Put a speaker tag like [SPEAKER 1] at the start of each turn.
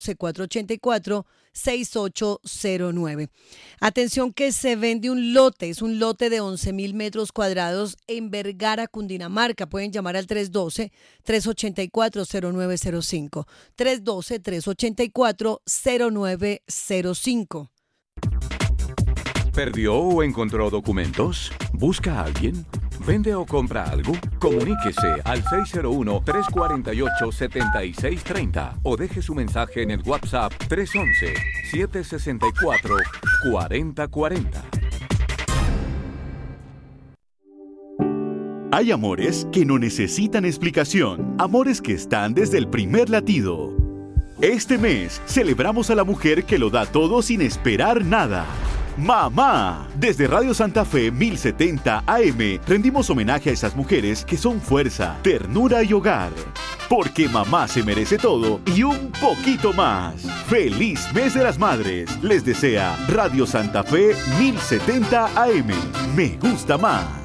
[SPEAKER 1] 484-6809. Atención que se vende un lote, es un lote de 11.000 metros cuadrados en Vergara, Cundinamarca. Pueden llamar al 312-384-0905. 312-384-0905.
[SPEAKER 2] ¿Perdió o encontró documentos? ¿Busca a alguien? ¿Vende o compra algo? Comuníquese al 601-348-7630 o deje su mensaje en el WhatsApp 311-764-4040.
[SPEAKER 3] Hay amores que no necesitan explicación, amores que están desde el primer latido. Este mes celebramos a la mujer que lo da todo sin esperar nada. Mamá. Desde Radio Santa Fe 1070 AM rendimos homenaje a esas mujeres que son fuerza, ternura y hogar. Porque mamá se merece todo y un poquito más. ¡Feliz Mes de las Madres! Les desea Radio Santa Fe 1070 AM. Me gusta más.